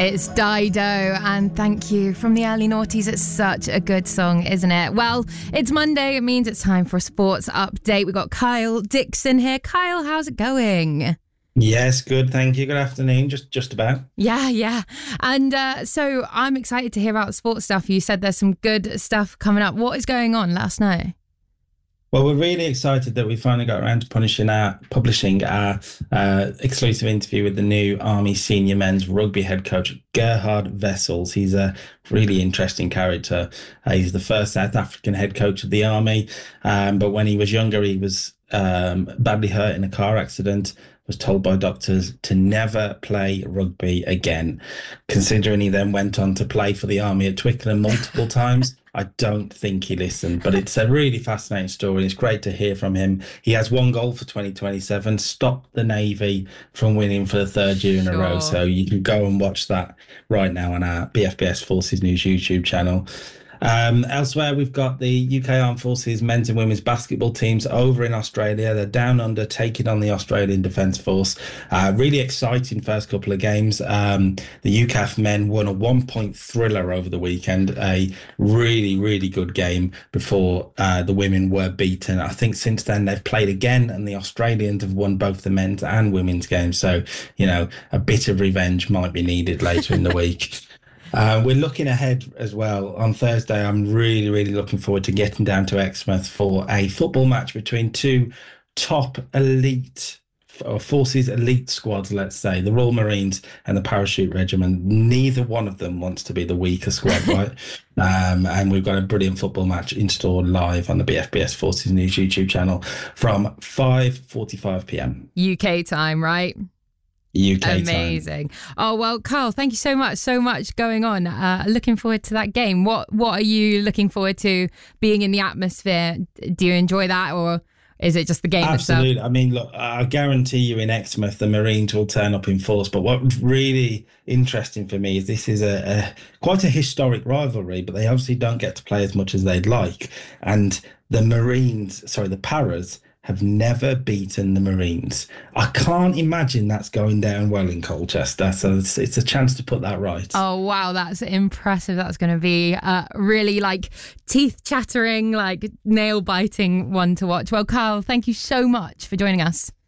It's Dido, and Thank You from the Early Noughties. It's such a good song, isn't it? Well, it's Monday. It means it's time for a sports update. We've got Kyle Dixon here. Kyle, how's it going? Yes, good. Thank you. Good afternoon. Just about. Yeah. And so I'm excited to hear about sports stuff. You said there's some good stuff coming up. What is going on? Let us know. Well, we're really excited that we finally got around to publishing our exclusive interview with the new Army senior men's rugby head coach, Gerhard Wessels. He's a really interesting character. He's the first South African head coach of the Army. But when he was younger, he was badly hurt in a car accident, was told by doctors to never play rugby again. Considering he then went on to play for the Army at Twickenham multiple times, I don't think he listened, but it's a really fascinating story. It's great to hear from him. He has one goal for 2027, stopped the Navy from winning for the third year in a row. So you can go and watch that right now on our BFBS Forces News YouTube channel. Elsewhere, we've got the UK Armed Forces men's and women's basketball teams over in Australia. They're down under, taking on the Australian Defence Force. Really exciting first couple of games. The UCAF men won a 1-point thriller over the weekend. A really, really good game before the women were beaten. I think since then they've played again, and the Australians have won both the men's and women's games. So, a bit of revenge might be needed later in the week. We're looking ahead as well. On Thursday, I'm really, really looking forward to getting down to Exmouth for a football match between two top elite forces elite squads, let's say, the Royal Marines and the Parachute Regiment. Neither one of them wants to be the weaker squad, right? And we've got a brilliant football match in store live on the BFBS Forces News YouTube channel from 5:45 p.m. UK time, right? UK Amazing. time. Oh, well, Carl, thank you so much going on. Looking forward to that game. What are you looking forward to being in the atmosphere? Do you enjoy that, or is it just the game Absolutely. itself? I mean, look, I guarantee you in Exmouth, the Marines will turn up in force. But what's really interesting for me is this is quite a historic rivalry, but they obviously don't get to play as much as they'd like. And the Paras have never beaten the Marines. I can't imagine that's going down well in Colchester. So it's a chance to put that right. Oh, wow. That's impressive. That's going to be really teeth chattering, nail biting one to watch. Well, Carl, thank you so much for joining us.